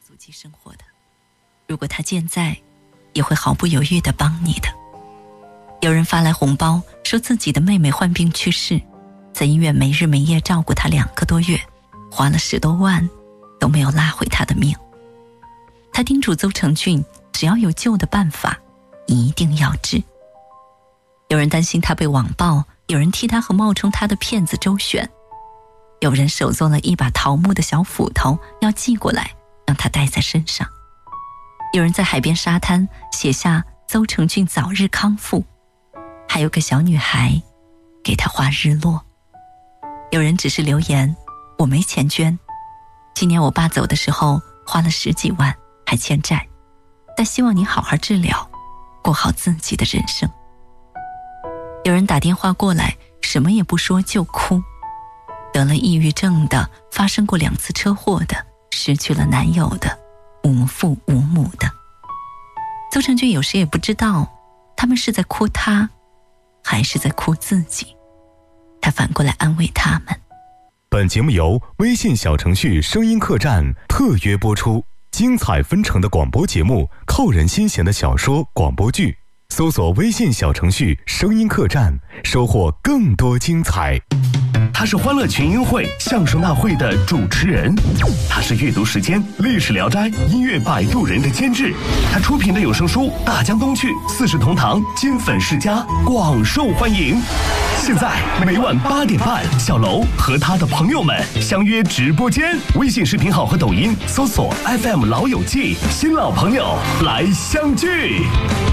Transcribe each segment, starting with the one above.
足迹生活的，如果他健在，也会毫不犹豫地帮你的。有人发来红包，说自己的妹妹患病去世，在医院没日没夜照顾她2个多月，花了10多万都没有拉回她的命。他叮嘱邹成俊，只要有救的办法，一定要治。有人担心他被网暴，有人替他和冒充他的骗子周旋，有人手做了一把桃木的小斧头要寄过来让他带在身上，有人在海边沙滩写下邹成俊早日康复，还有个小女孩给他画日落。有人只是留言，我没钱捐，今年我爸走的时候花了10几万还欠债，但希望你好好治疗，过好自己的人生。有人打电话过来，什么也不说就哭，得了抑郁症的，发生过2次车祸的，失去了男友的，无父无母的。邹成俊有时也不知道他们是在哭他还是在哭自己，他反过来安慰他们。 本节目由微信小程序声音客栈特约播出，精彩纷呈的广播节目，扣人心弦的小说广播剧，搜索微信小程序声音客栈，收获更多精彩。 他是欢乐群英会相声大会的主持人，他是阅读时间历史聊斋音乐摆渡人的监制，他出品的有声书大江东去四世同堂金粉世家广受欢迎。现在每晚8点半，小楼和他的朋友们相约直播间，微信视频号和抖音搜索 FM 老友记，新老朋友来相聚。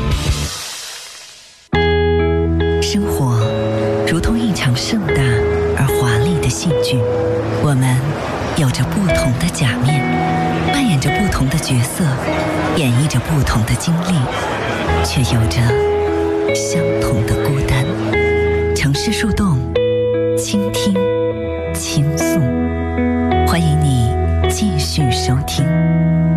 生活如同一场盛大而华丽的戏剧，我们有着不同的假面，扮演着不同的角色，演绎着不同的经历，却有着相同的孤单。城市树洞，倾听，倾诉，欢迎你继续收听。